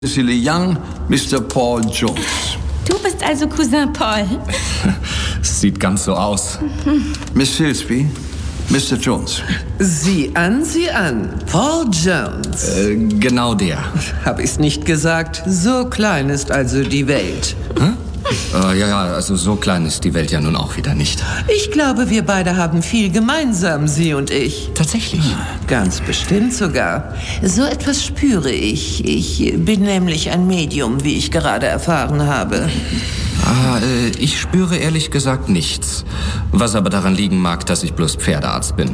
Cecily Young, Mr. Paul Jones. Du bist also Cousin Paul. Sieht ganz so aus. Miss Silsby, Mr. Jones. Sieh an. Paul Jones. Genau der. Hab ich's nicht gesagt? So klein ist also die Welt. Ja, also so klein ist die Welt ja nun auch wieder nicht. Ich glaube, wir beide haben viel gemeinsam, Sie und ich. Tatsächlich? Ganz bestimmt sogar. So etwas spüre ich. Ich bin nämlich ein Medium, wie ich gerade erfahren habe. Ich spüre ehrlich gesagt nichts. Was aber daran liegen mag, dass ich bloß Pferdearzt bin.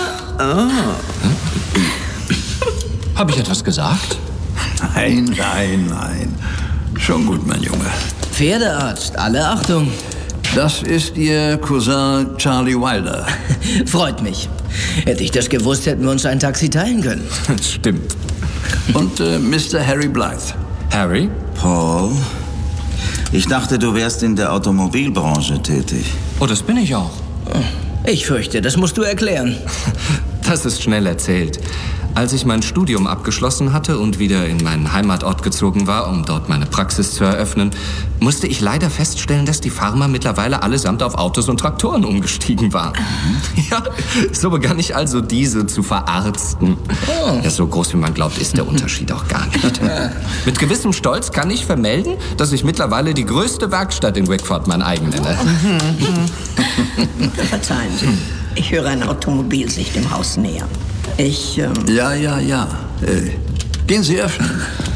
Habe ich etwas gesagt? Nein. Schon gut, mein Junge. Pferdearzt, alle Achtung. Das ist Ihr Cousin Charlie Wilder. Freut mich. Hätte ich das gewusst, hätten wir uns ein Taxi teilen können. Stimmt. Und Mr. Harry Blythe. Harry? Paul, ich dachte, du wärst in der Automobilbranche tätig. Oh, das bin ich auch. Ich fürchte, das musst du erklären. Das ist schnell erzählt. Als ich mein Studium abgeschlossen hatte und wieder in meinen Heimatort gezogen war, um dort meine Praxis zu eröffnen, musste ich leider feststellen, dass die Farmer mittlerweile allesamt auf Autos und Traktoren umgestiegen waren. Ja, so begann ich also diese zu verarzten. Ja, so groß wie man glaubt, ist der Unterschied auch gar nicht. Mit gewissem Stolz kann ich vermelden, dass ich mittlerweile die größte Werkstatt in Wickford mein eigen nenne. Verzeihen Sie, ich höre ein Automobil sich dem Haus nähern. Ja. Gehen Sie öffnen.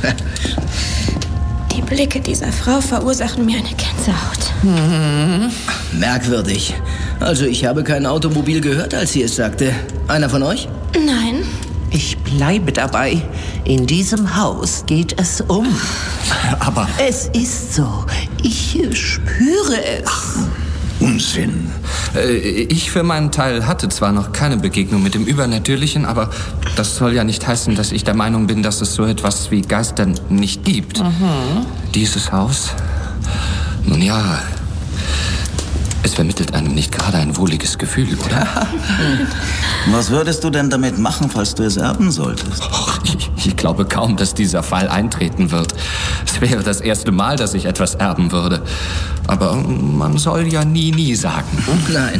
Die Blicke dieser Frau verursachen mir eine Gänsehaut. Merkwürdig. Also ich habe kein Automobil gehört, als sie es sagte. Einer von euch? Nein. Ich bleibe dabei. In diesem Haus geht es um. Aber Es ist so. Ich spüre es. Unsinn. ich für meinen Teil hatte zwar noch keine Begegnung mit dem Übernatürlichen, aber das soll ja nicht heißen, dass ich der Meinung bin, dass es so etwas wie Geister nicht gibt. Dieses Haus, nun ja, es vermittelt einem nicht gerade ein wohliges Gefühl, oder? Was würdest du denn damit machen, falls du es erben solltest? Ich glaube kaum, dass dieser Fall eintreten wird. Es wäre das erste Mal, dass ich etwas erben würde. Aber man soll ja nie sagen. Nein.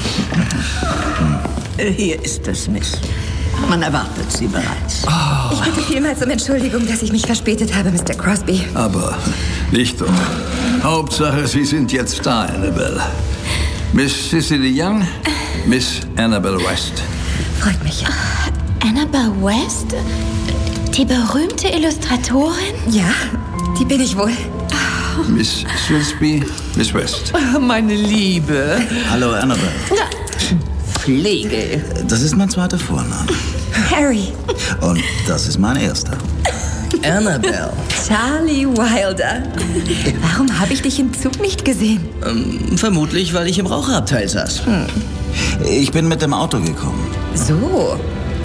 Hier ist es, Miss. Man erwartet Sie bereits. Ich bitte vielmals um Entschuldigung, dass ich mich verspätet habe, Mr. Crosby. Aber nicht um. Hauptsache, Sie sind jetzt da, Annabelle. Miss Cecily Young, Miss Annabelle West. Freut mich. Annabelle West? Die berühmte Illustratorin? Ja, die bin ich wohl. Miss Silsby, Miss West. Meine Liebe. Hallo, Annabelle. Pflege. Das ist mein zweiter Vorname. Harry. Und das ist mein erster. Annabelle. Charlie Wilder. Warum habe ich dich im Zug nicht gesehen? Vermutlich, weil ich im Raucherabteil saß. Ich bin mit dem Auto gekommen. So.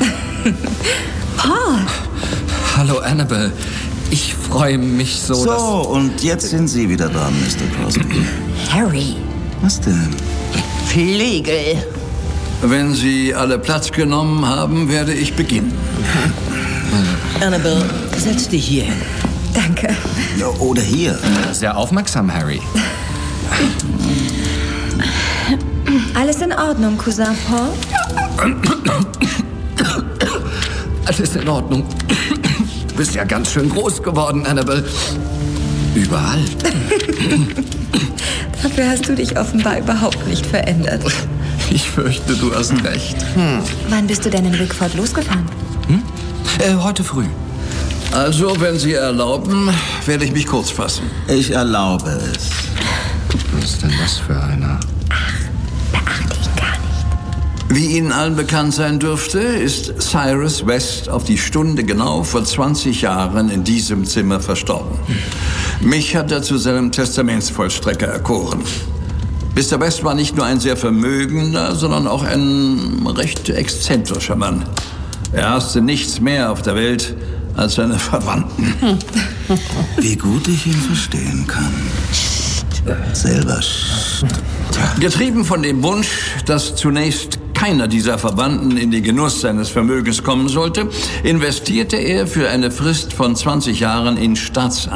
Paul. Hallo, Annabelle. Ich freue mich so, So, und jetzt sind Sie wieder dran, Mr. Crosby. Harry. Was denn? Pflege. Wenn Sie alle Platz genommen haben, werde ich beginnen. Annabelle, setz dich hier hin. Danke. Ja, oder hier. Sehr aufmerksam, Harry. Alles in Ordnung, Cousin Paul? Alles in Ordnung. Du bist ja ganz schön groß geworden, Annabelle. Überall. Dafür hast du dich offenbar überhaupt nicht verändert. Ich fürchte, du hast recht. Wann bist du denn in Wickford losgefahren? Heute früh. Also, wenn Sie erlauben, werde ich mich kurz fassen. Ich erlaube es. Was ist denn das für einer? Beachte ihn gar nicht. Wie Ihnen allen bekannt sein dürfte, ist Cyrus West auf die Stunde genau vor 20 Jahren in diesem Zimmer verstorben. Mich hat er zu seinem Testamentsvollstrecker erkoren. Mr. West war nicht nur ein sehr vermögender, sondern auch ein recht exzentrischer Mann. Er hasste nichts mehr auf der Welt als seine Verwandten. Wie gut ich ihn verstehen kann. Selber. Getrieben von dem Wunsch, dass zunächst keiner dieser Verbannten in den Genuss seines Vermögens kommen sollte, investierte er für eine Frist von 20 Jahren in Staatsanleihen.